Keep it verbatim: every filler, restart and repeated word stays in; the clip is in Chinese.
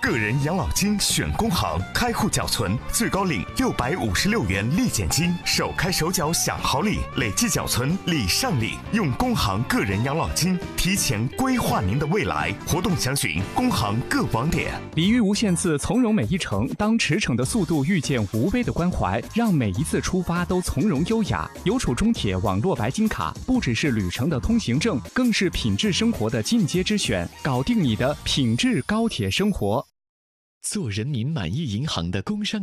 个人养老金选工行，开户缴存最高领六百五十六元立减金，手开手缴享好礼，累计缴存礼上礼。用工行个人养老金提前规划您的未来。活动详询工行各网点。 礼遇无限次，从容每一程。当驰骋的速度遇见无微的关怀，让每一次出发都从容优雅。邮储中铁网络白金卡不只是旅程的通行证，更是品质生活的进阶之选，搞定你的品质高铁生活。 做人民满意银行的工商